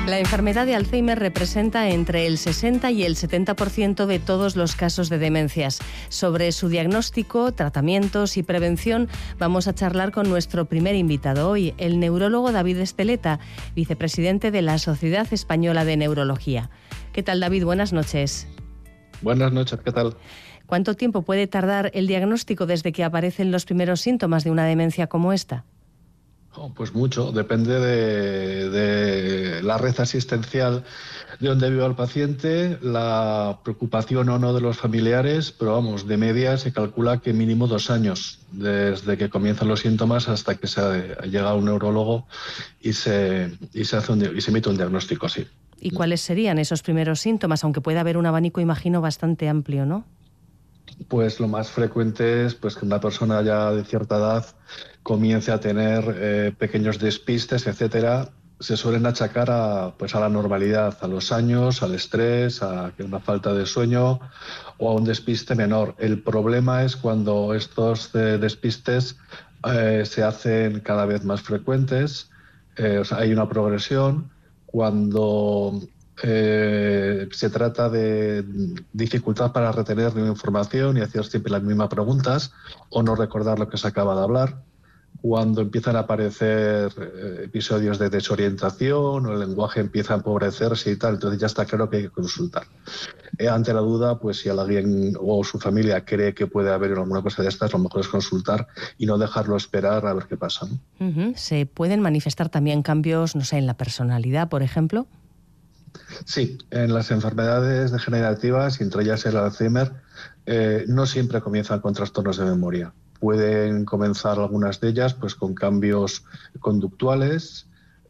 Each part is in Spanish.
La enfermedad de Alzheimer representa entre el 60 y el 70% de todos los casos de demencias. Sobre su diagnóstico, tratamientos y prevención vamos a charlar con nuestro primer invitado hoy, el neurólogo David Esteleta, vicepresidente de la Sociedad Española de Neurología. ¿Qué tal, David? Buenas noches. Buenas noches, ¿qué tal? ¿Cuánto tiempo puede tardar el diagnóstico desde que aparecen los primeros síntomas de una demencia como esta? Pues mucho, depende de la red asistencial de donde viva el paciente, la preocupación o no de los familiares, pero vamos, de media se calcula que mínimo 2 años desde que comienzan los síntomas hasta que se llega a un neurólogo y se emite un diagnóstico así. ¿Y cuáles serían esos primeros síntomas? Aunque puede haber un abanico, imagino, bastante amplio, ¿no? Pues lo más frecuente es que una persona ya de cierta edad comience a tener pequeños despistes, etcétera. Se suelen achacar a la normalidad, a los años, al estrés, a una falta de sueño o a un despiste menor. El problema es cuando estos despistes se hacen cada vez más frecuentes, hay una progresión. Cuando se trata de dificultad para retener nueva información y hacer siempre las mismas preguntas o no recordar lo que se acaba de hablar. Cuando empiezan a aparecer episodios de desorientación o el lenguaje empieza a empobrecerse y tal, entonces ya está claro que hay que consultar. Ante la duda, pues si alguien o su familia cree que puede haber alguna cosa de estas, lo mejor es consultar y no dejarlo esperar a ver qué pasa, ¿no? ¿Se pueden manifestar también cambios, no sé, en la personalidad, por ejemplo? Sí, en las enfermedades degenerativas, entre ellas el Alzheimer, no siempre comienzan con trastornos de memoria. Pueden comenzar algunas de ellas con cambios conductuales,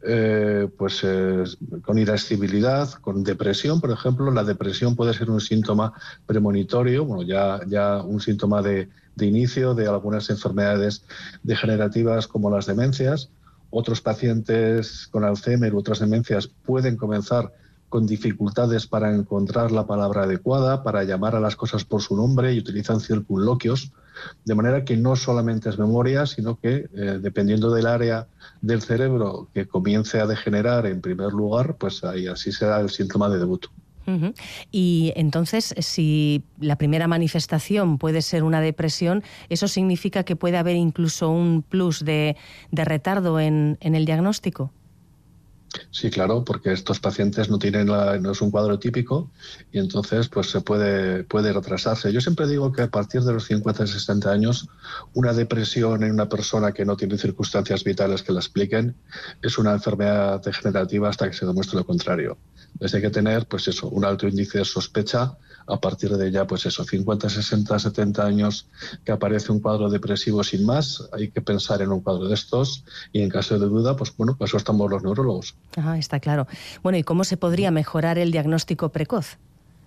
con irascibilidad, con depresión, por ejemplo. La depresión puede ser un síntoma premonitorio, ya un síntoma de inicio de algunas enfermedades degenerativas como las demencias. Otros pacientes con Alzheimer u otras demencias pueden comenzar con dificultades para encontrar la palabra adecuada, para llamar a las cosas por su nombre y utilizan circunloquios, de manera que no solamente es memoria, sino que dependiendo del área del cerebro que comience a degenerar en primer lugar, pues ahí así será el síntoma de debut. Uh-huh. Y entonces, si la primera manifestación puede ser una depresión, ¿eso significa que puede haber incluso un plus de retardo en el diagnóstico? Sí, claro, porque estos pacientes no es un cuadro típico y entonces se puede retrasarse. Yo siempre digo que a partir de los 50 y 60 años, una depresión en una persona que no tiene circunstancias vitales que la expliquen es una enfermedad degenerativa hasta que se demuestre lo contrario. Entonces hay que tener un alto índice de sospecha. A partir de ya 50, 60, 70 años que aparece un cuadro depresivo sin más, hay que pensar en un cuadro de estos y en caso de duda, para eso estamos los neurólogos. Ajá, está claro. Bueno, ¿y cómo se podría mejorar el diagnóstico precoz?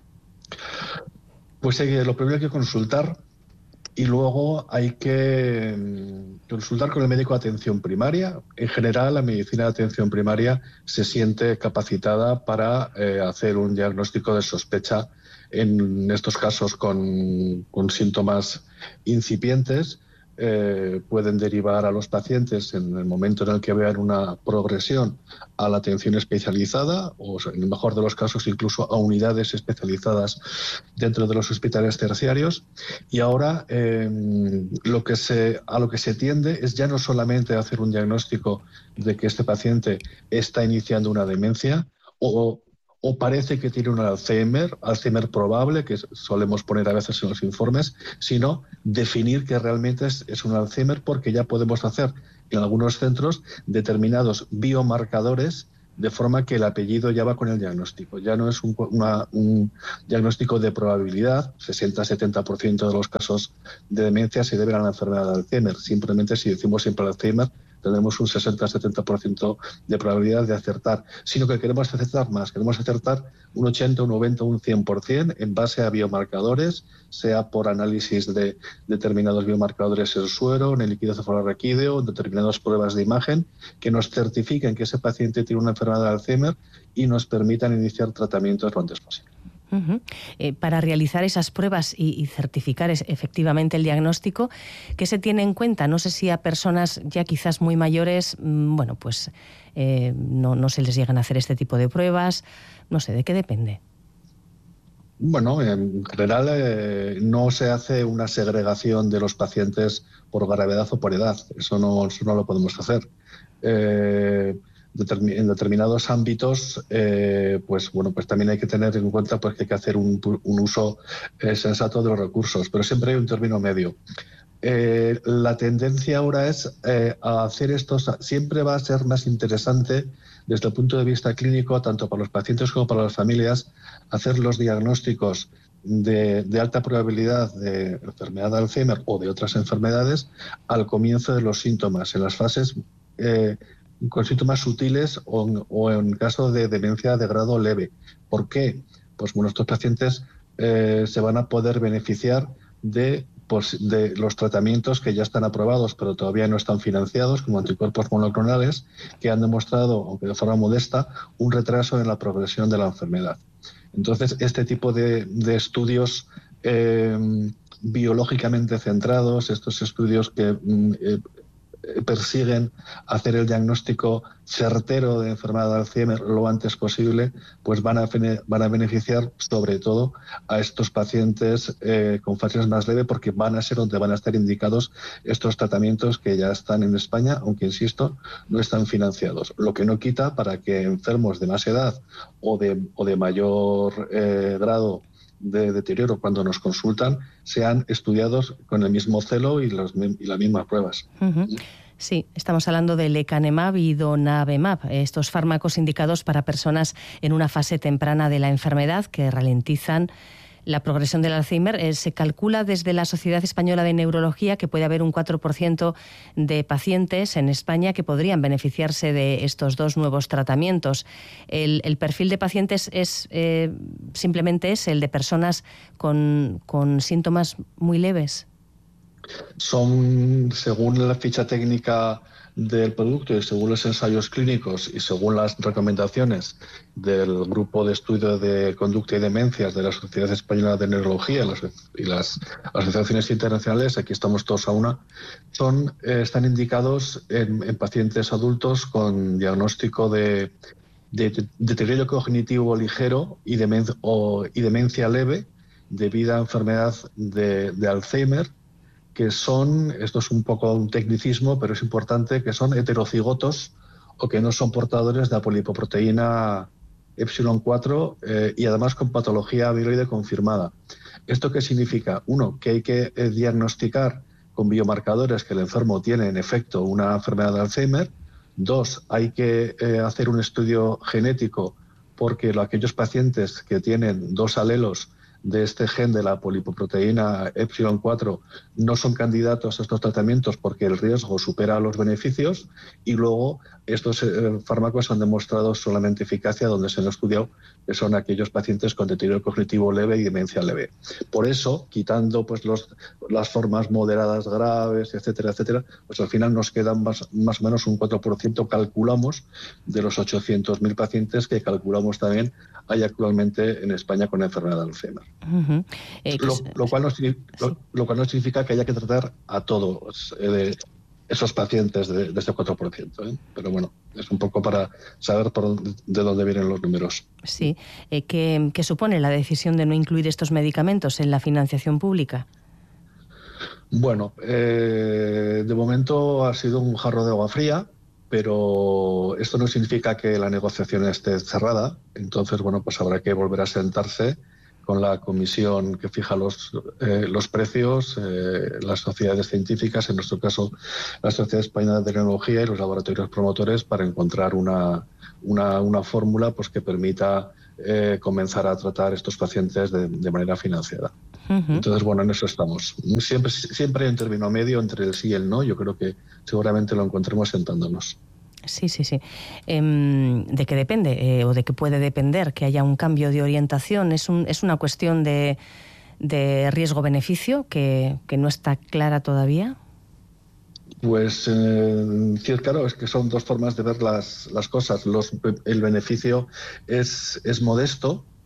Pues lo primero hay que consultar y luego hay que consultar con el médico de atención primaria. En general, la medicina de atención primaria se siente capacitada para hacer un diagnóstico de sospecha en estos casos con síntomas incipientes. Pueden derivar a los pacientes en el momento en el que vean una progresión a la atención especializada o, en el mejor de los casos, incluso a unidades especializadas dentro de los hospitales terciarios. Y ahora a lo que se tiende es ya no solamente hacer un diagnóstico de que este paciente está iniciando una demencia o parece que tiene un Alzheimer probable, que solemos poner a veces en los informes, sino definir que realmente es un Alzheimer, porque ya podemos hacer en algunos centros determinados biomarcadores de forma que el apellido ya va con el diagnóstico. Ya no es un diagnóstico de probabilidad, 60-70% de los casos de demencia se deben a la enfermedad de Alzheimer. Simplemente, si decimos siempre Alzheimer, tenemos un 60-70% de probabilidad de acertar, sino que queremos acertar más, queremos acertar un 80, un 90, un 100% en base a biomarcadores, sea por análisis de determinados biomarcadores en suero, en el líquido cefalorraquídeo, en determinadas pruebas de imagen, que nos certifiquen que ese paciente tiene una enfermedad de Alzheimer y nos permitan iniciar tratamientos lo antes posible. Para realizar esas pruebas y certificar efectivamente el diagnóstico, ¿qué se tiene en cuenta? No sé si a personas ya quizás muy mayores, no se les llegan a hacer este tipo de pruebas. No sé, ¿de qué depende? Bueno, en general no se hace una segregación de los pacientes por gravedad o por edad. Eso no lo podemos hacer. En determinados ámbitos, pues también hay que tener en cuenta pues, que hay que hacer un uso sensato de los recursos, pero siempre hay un término medio. La tendencia ahora es a hacer estos. Siempre va a ser más interesante desde el punto de vista clínico, tanto para los pacientes como para las familias, hacer los diagnósticos de alta probabilidad de enfermedad de Alzheimer o de otras enfermedades al comienzo de los síntomas, en las fases con síntomas sutiles o en caso de demencia de grado leve. ¿Por qué? Pues bueno, estos pacientes se van a poder beneficiar de los tratamientos que ya están aprobados pero todavía no están financiados, como anticuerpos monoclonales, que han demostrado, aunque de forma modesta, un retraso en la progresión de la enfermedad. Entonces, este tipo de estudios biológicamente centrados, estos estudios que persiguen hacer el diagnóstico certero de enfermedad de Alzheimer lo antes posible, pues van a beneficiar sobre todo a estos pacientes con fases más leves, porque van a ser donde van a estar indicados estos tratamientos que ya están en España, aunque insisto, no están financiados. Lo que no quita para que enfermos de más edad o de mayor grado de deterioro cuando nos consultan sean estudiados con el mismo celo y las mismas pruebas. Sí, estamos hablando de lecanemab y donanemab, estos fármacos indicados para personas en una fase temprana de la enfermedad que ralentizan la progresión del Alzheimer. Se calcula desde la Sociedad Española de Neurología que puede haber un 4% de pacientes en España que podrían beneficiarse de estos dos nuevos tratamientos. ¿El perfil de pacientes es simplemente el de personas con síntomas muy leves? Son, según la ficha técnica del producto y según los ensayos clínicos y según las recomendaciones del Grupo de Estudio de Conducta y Demencias de la Sociedad Española de Neurología y las asociaciones internacionales, aquí estamos todos a una, están indicados en pacientes adultos con diagnóstico de deterioro cognitivo ligero y demencia leve debido a enfermedad de Alzheimer, que son, esto es un poco un tecnicismo, pero es importante, que son heterocigotos o que no son portadores de la polipoproteína epsilon 4 y además con patología amiloide confirmada. ¿Esto qué significa? Uno, que hay que diagnosticar con biomarcadores que el enfermo tiene en efecto una enfermedad de Alzheimer. Dos, hay que hacer un estudio genético porque aquellos pacientes que tienen dos alelos de este gen de la polipoproteína epsilon 4 no son candidatos a estos tratamientos porque el riesgo supera los beneficios, y luego estos fármacos han demostrado solamente eficacia donde se han estudiado, que son aquellos pacientes con deterioro cognitivo leve y demencia leve. Por eso, quitando pues las formas moderadas graves, etcétera, etcétera, pues al final nos quedan más o menos un 4%, calculamos, de los 800.000 pacientes que calculamos también hay actualmente en España con enfermedad de Alzheimer. Lo cual no significa que haya que tratar a todos esos pacientes de ese 4%. Pero bueno, es un poco para saber de dónde vienen los números. Sí. ¿Qué supone la decisión de no incluir estos medicamentos en la financiación pública? Bueno, de momento ha sido un jarro de agua fría, pero esto no significa que la negociación esté cerrada. Entonces, bueno, pues habrá que volver a sentarse con la comisión que fija los precios, las sociedades científicas, en nuestro caso la Sociedad Española de Neurología y los laboratorios promotores, para encontrar una fórmula pues que permita comenzar a tratar estos pacientes de manera financiada. Entonces, bueno, en eso estamos. Siempre hay un término medio entre el sí y el no. Yo creo que seguramente lo encontremos sentándonos. Sí. ¿De qué depende o de qué puede depender que haya un cambio de orientación? ¿Es una cuestión de riesgo-beneficio que no está clara todavía? Pues sí, claro, es que son dos formas de ver las cosas. El beneficio es modesto,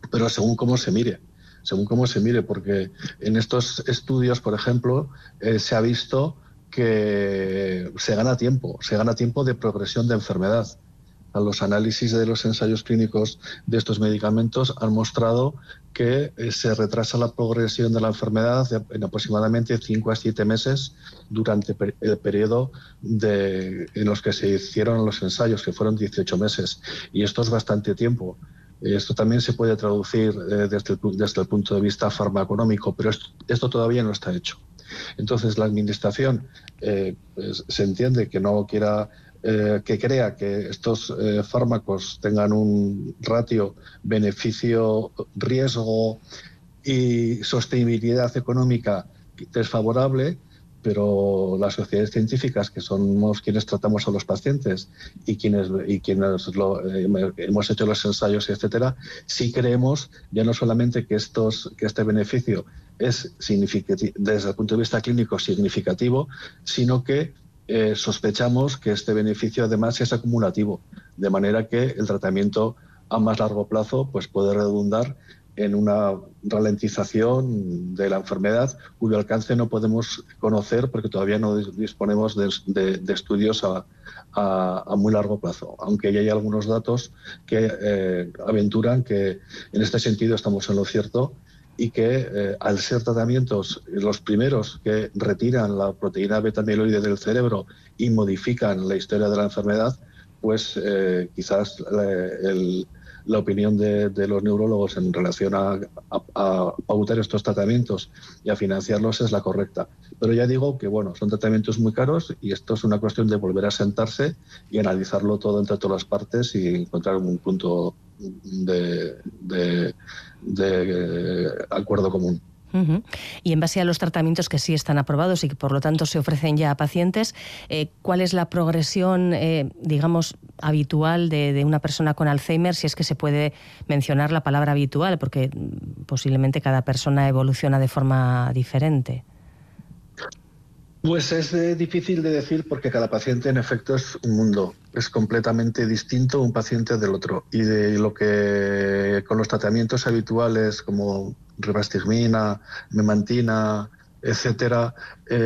pero según cómo se mire. Porque en estos estudios, por ejemplo, se ha visto que se gana tiempo de progresión de enfermedad. Los análisis de los ensayos clínicos de estos medicamentos han mostrado que se retrasa la progresión de la enfermedad en aproximadamente 5 a 7 meses durante el periodo en los que se hicieron los ensayos, que fueron 18 meses. Y esto es bastante tiempo. Esto también se puede traducir desde el punto de vista farmaconómico, pero esto todavía no está hecho. Entonces, la Administración se entiende que no quiera que crea que estos fármacos tengan un ratio beneficio-riesgo y sostenibilidad económica desfavorable, pero las sociedades científicas, que somos quienes tratamos a los pacientes y quienes hemos hecho los ensayos, etcétera, sí creemos ya no solamente que este beneficio es significativo desde el punto de vista clínico significativo, sino que sospechamos que este beneficio además es acumulativo, de manera que el tratamiento a más largo plazo pues puede redundar en una ralentización de la enfermedad cuyo alcance no podemos conocer porque todavía no disponemos de estudios a muy largo plazo, aunque ya hay algunos datos que aventuran que en este sentido estamos en lo cierto y que al ser tratamientos los primeros que retiran la proteína beta-amiloide del cerebro y modifican la historia de la enfermedad, pues quizás la opinión de los neurólogos en relación a pautar estos tratamientos y a financiarlos es la correcta. Pero ya digo que bueno, son tratamientos muy caros y esto es una cuestión de volver a sentarse y analizarlo todo entre todas las partes y encontrar un punto de acuerdo común. Uh-huh. Y en base a los tratamientos que sí están aprobados y que por lo tanto se ofrecen ya a pacientes, ¿cuál es la progresión, digamos, habitual de una persona con Alzheimer? Si es que se puede mencionar la palabra habitual, porque posiblemente cada persona evoluciona de forma diferente. Pues es difícil de decir porque cada paciente en efecto es un mundo, es completamente distinto un paciente del otro. Y de lo que con los tratamientos habituales como rivastigmina, memantina, etcétera,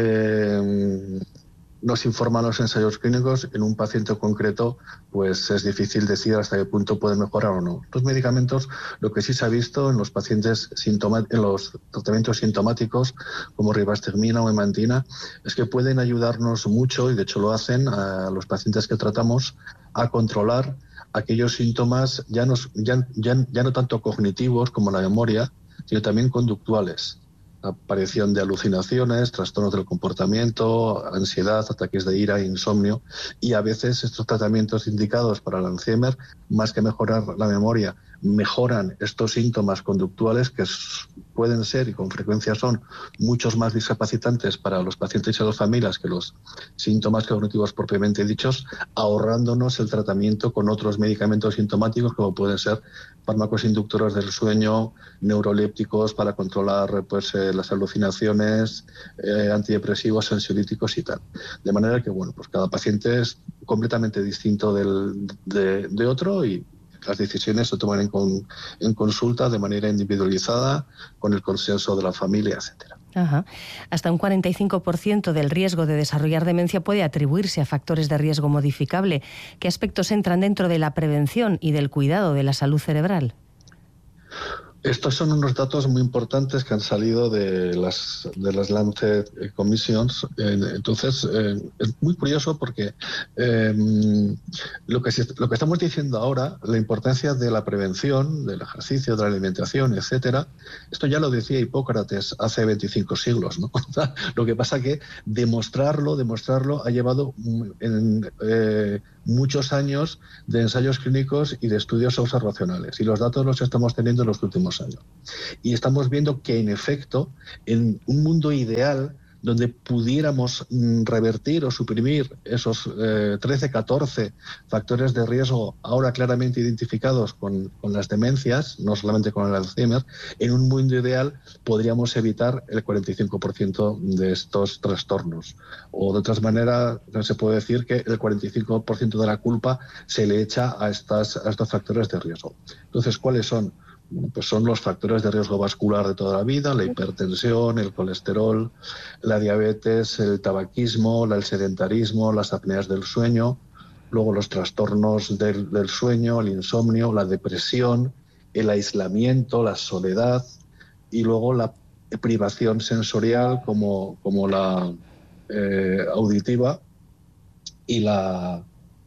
nos informan los ensayos clínicos, en un paciente concreto pues es difícil decir hasta qué punto puede mejorar o no. Los medicamentos, lo que sí se ha visto en los pacientes en los tratamientos sintomáticos como rivastigmina o memantina es que pueden ayudarnos mucho, y de hecho lo hacen a los pacientes que tratamos, a controlar aquellos síntomas ya no tanto cognitivos como la memoria, sino también conductuales. Aparición de alucinaciones, trastornos del comportamiento, ansiedad, ataques de ira, insomnio, y a veces estos tratamientos indicados para el Alzheimer, más que mejorar la memoria, mejoran estos síntomas conductuales que pueden ser y con frecuencia son muchos más discapacitantes para los pacientes y las familias que los síntomas cognitivos propiamente dichos, ahorrándonos el tratamiento con otros medicamentos sintomáticos como pueden ser fármacos inductores del sueño, neurolépticos para controlar pues, las alucinaciones, antidepresivos, ansiolíticos y tal. De manera que bueno, pues cada paciente es completamente distinto de otro y las decisiones se toman en consulta de manera individualizada, con el consenso de la familia, etcétera. Ajá. Hasta un 45% del riesgo de desarrollar demencia puede atribuirse a factores de riesgo modificable. ¿Qué aspectos entran dentro de la prevención y del cuidado de la salud cerebral? Estos son unos datos muy importantes que han salido de las Lancet Commissions. Entonces, es muy curioso porque lo que estamos diciendo ahora, la importancia de la prevención, del ejercicio, de la alimentación, etcétera, esto ya lo decía Hipócrates hace 25 siglos, ¿no? Lo que pasa que demostrarlo ha llevado muchos años de ensayos clínicos y de estudios observacionales, y los datos los estamos teniendo en los últimos años. Y estamos viendo que, en efecto, en un mundo ideal donde pudiéramos revertir o suprimir esos 13, 14 factores de riesgo ahora claramente identificados con las demencias, no solamente con el Alzheimer, en un mundo ideal podríamos evitar el 45% de estos trastornos. O de otras maneras, se puede decir que el 45% de la culpa se le echa a estos factores de riesgo. Entonces, ¿cuáles son? pues son los factores de riesgo vascular de toda la vida: la hipertensión, el colesterol, la diabetes, el tabaquismo, el sedentarismo, las apneas del sueño, luego los trastornos del sueño, el insomnio, la depresión, el aislamiento, la soledad, y luego la privación sensorial como la auditiva y la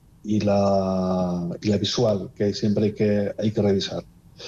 visual, que siempre hay que revisar.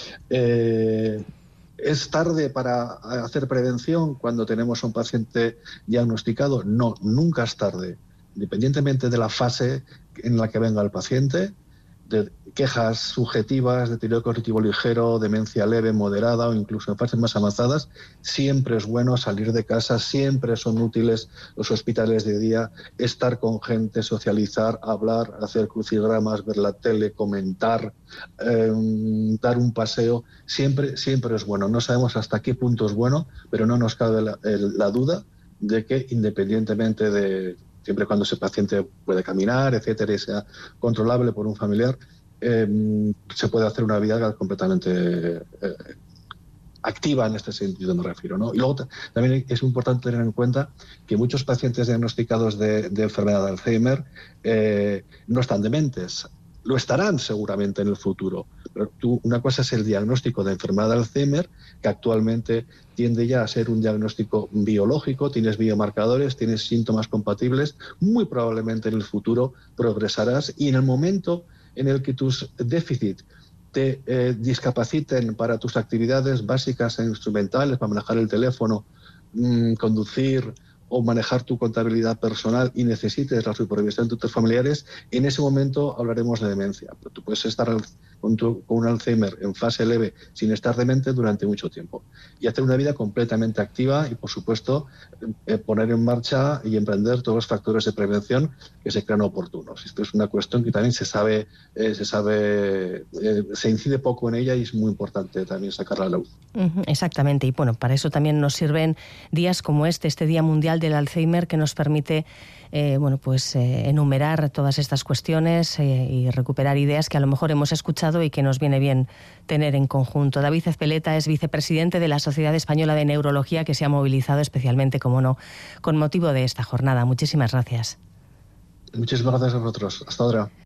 ¿Es tarde para hacer prevención cuando tenemos a un paciente diagnosticado? No, nunca es tarde, independientemente de la fase en la que venga el paciente, de quejas subjetivas, deterioro cognitivo ligero, demencia leve, moderada o incluso en fases más avanzadas. Siempre es bueno salir de casa, siempre son útiles los hospitales de día, estar con gente, socializar, hablar, hacer crucigramas, ver la tele, comentar, dar un paseo. Siempre es bueno. No sabemos hasta qué punto es bueno, pero no nos cabe la duda de que, independientemente de, siempre cuando ese paciente puede caminar, etcétera, y sea controlable por un familiar, se puede hacer una vida completamente activa en este sentido, me refiero, ¿no? Y luego también es importante tener en cuenta que muchos pacientes diagnosticados de enfermedad de Alzheimer no están dementes. Lo estarán seguramente en el futuro. Pero una cosa es el diagnóstico de enfermedad de Alzheimer, que actualmente tiende ya a ser un diagnóstico biológico, tienes biomarcadores, tienes síntomas compatibles, muy probablemente en el futuro progresarás, y en el momento en el que tus déficits te discapaciten para tus actividades básicas e instrumentales, para manejar el teléfono, conducir o manejar tu contabilidad personal, y necesites la supervisión de tus familiares, en ese momento hablaremos de demencia. Pero tú puedes estar con un Alzheimer en fase leve sin estar demente durante mucho tiempo y hacer una vida completamente activa y, por supuesto, poner en marcha y emprender todos los factores de prevención que se crean oportunos. Esto es una cuestión que también se incide poco en ella, y es muy importante también sacarla a la luz. Exactamente, y bueno, para eso también nos sirven días como este Día Mundial del Alzheimer, que nos permite enumerar todas estas cuestiones y recuperar ideas que a lo mejor hemos escuchado y que nos viene bien tener en conjunto. David Ezpeleta es vicepresidente de la Sociedad Española de Neurología, que se ha movilizado especialmente, como no, con motivo de esta jornada. Muchísimas gracias. Muchísimas gracias a vosotros. Hasta ahora.